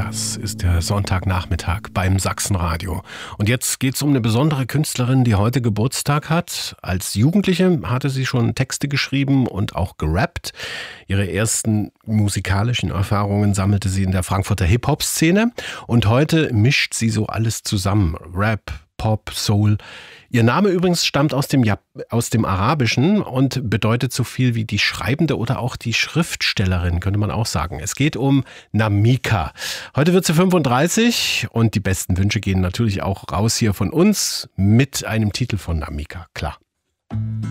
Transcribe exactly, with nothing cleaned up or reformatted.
Das ist der Sonntagnachmittag beim Sachsenradio. Und jetzt geht's um eine besondere Künstlerin, die heute Geburtstag hat. Als Jugendliche hatte sie schon Texte geschrieben und auch gerappt. Ihre ersten musikalischen Erfahrungen sammelte sie in der Frankfurter Hip-Hop-Szene. Und heute mischt sie so alles zusammen. Rap, Pop, Soul. Ihr Name übrigens stammt aus dem, Jap- aus dem Arabischen und bedeutet so viel wie die Schreibende oder auch die Schriftstellerin, könnte man auch sagen. Es geht um Namika. Heute wird sie fünfunddreißig und die besten Wünsche gehen natürlich auch raus hier von uns mit einem Titel von Namika, klar.